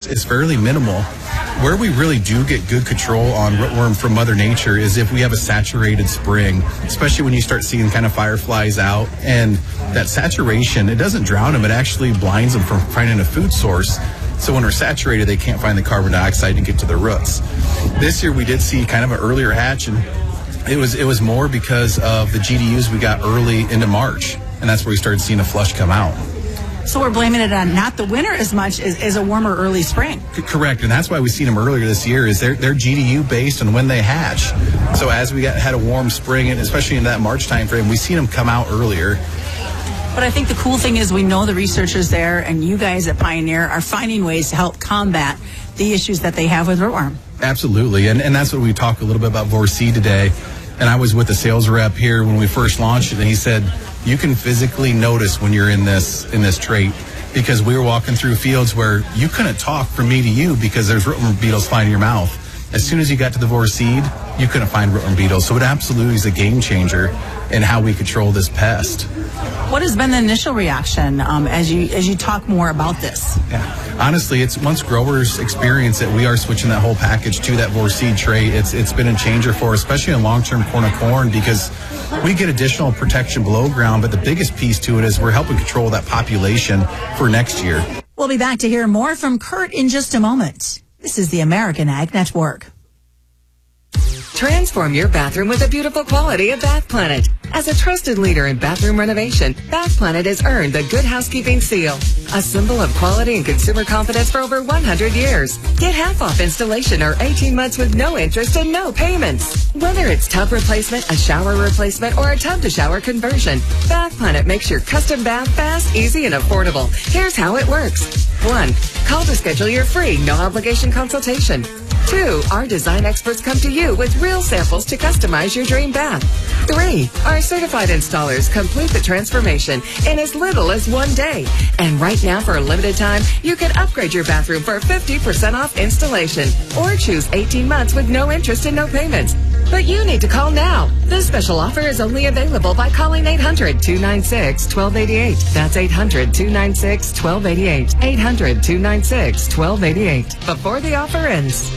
it's fairly minimal. Where we really do get good control on rootworm from Mother Nature is if we have a saturated spring, especially when you start seeing kind of fireflies out. And that saturation, it doesn't drown them, it actually blinds them from finding a food source. So when we're saturated, they can't find the carbon dioxide and get to their roots. This year we did see kind of an earlier hatch, and it was more because of the GDUs we got early into March, and that's where we started seeing a flush come out. So we're blaming it on not the winter as much as a warmer early spring. Correct, and that's why we've seen them earlier this year. Is they're GDU based on when they hatch. So as we had a warm spring, and especially in that March time frame, we've seen them come out earlier. But I think the cool thing is we know the researchers there, and you guys at Pioneer are finding ways to help combat the issues that they have with rootworm. Absolutely, and that's what we talked a little bit about Vorceed today. And I was with the sales rep here when we first launched it, and he said, you can physically notice when you're in this trait, because we were walking through fields where you couldn't talk from me to you because there's rootworm beetles flying in your mouth. As soon as you got to the Vorceed, you couldn't find rootworm beetles. So it absolutely is a game changer in how we control this pest. What has been the initial reaction as you talk more about this? Yeah. Honestly, it's once growers experience it, we are switching that whole package to that Vorceed trait. It's been a changer for us, especially in long-term corn, because we get additional protection below ground, but the biggest piece to it is we're helping control that population for next year. We'll be back to hear more from Kurt in just a moment. This is the American Ag Network. Transform your bathroom with the beautiful quality of Bath Planet. As a trusted leader in bathroom renovation, Bath Planet has earned the Good Housekeeping seal, a symbol of quality and consumer confidence for over 100 years. Get half off installation or 18 months with no interest and no payments. Whether it's tub replacement, a shower replacement, or a tub-to-shower conversion, Bath Planet makes your custom bath fast, easy, and affordable. Here's how it works. 1. Call to schedule your free, no-obligation consultation. 2. Our design experts come to you with real samples to customize your dream bath. 3. Our certified installers complete the transformation in as little as 1 day. And right now, for a limited time, you can upgrade your bathroom for 50% off installation or choose 18 months with no interest and no payments. But you need to call now. This special offer is only available by calling 800-296-1288. That's 800-296-1288. 800-296-1288. Before the offer ends.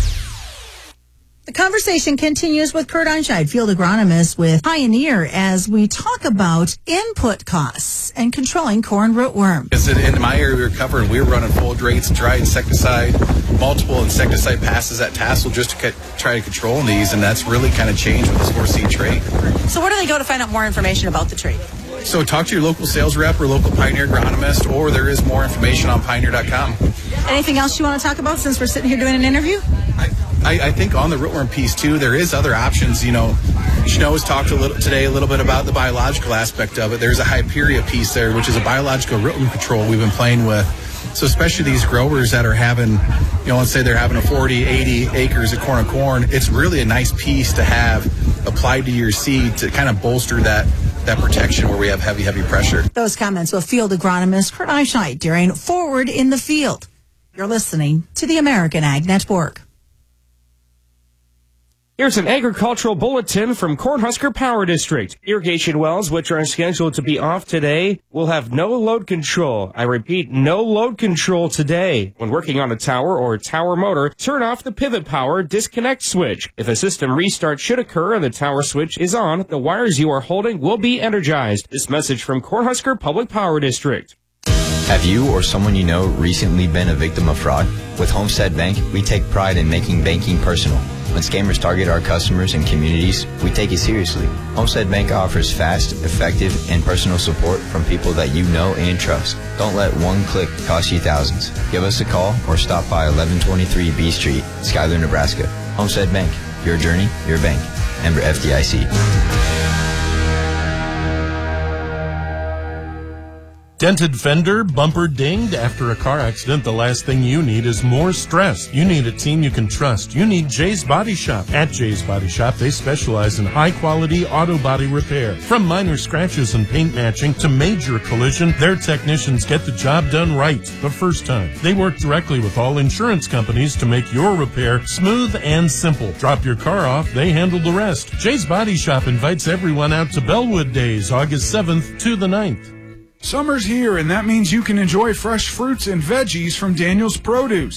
The conversation continues with Kurt Einscheid, field agronomist with Pioneer, as we talk about input costs and controlling corn rootworm. Because in my area we were covering, we were running full rates, dry insecticide, multiple insecticide passes at tassel just to try to control these, and that's really kind of changed with this Vorceed trait. So where do they go to find out more information about the trait? So talk to your local sales rep or local Pioneer agronomist, or there is more information on Pioneer.com. Anything else you want to talk about since we're sitting here doing an interview? I think on the rootworm piece too, there is other options. You know, Snow has talked today a little bit about the biological aspect of it. There's a Hyperia piece there, which is a biological rootworm control we've been playing with. So especially these growers that are having, let's say they're having a 40, 80 acres of corn, it's really a nice piece to have applied to your seed to kind of bolster that protection where we have heavy pressure. Those comments with field agronomist Kurt Einscheid during Forward in the Field. You're listening to the American Ag Network. Here's an agricultural bulletin from Cornhusker Power District. Irrigation wells, which are scheduled to be off today, will have no load control. I repeat, no load control today. When working on a tower or tower motor, turn off the pivot power disconnect switch. If a system restart should occur and the tower switch is on, the wires you are holding will be energized. This message from Cornhusker Public Power District. Have you or someone you know recently been a victim of fraud? With Homestead Bank, we take pride in making banking personal. When scammers target our customers and communities, we take it seriously. Homestead Bank offers fast, effective, and personal support from people that you know and trust. Don't let one click cost you thousands. Give us a call or stop by 1123 B Street, Schuyler, Nebraska. Homestead Bank, your journey, your bank. Member FDIC. Dented fender, bumper dinged. After a car accident, the last thing you need is more stress. You need a team you can trust. You need Jay's Body Shop. At Jay's Body Shop, they specialize in high-quality auto body repair. From minor scratches and paint matching to major collision, their technicians get the job done right the first time. They work directly with all insurance companies to make your repair smooth and simple. Drop your car off, they handle the rest. Jay's Body Shop invites everyone out to Bellwood Days, August 7th to the 9th. Summer's here, and that means you can enjoy fresh fruits and veggies from Daniel's Produce.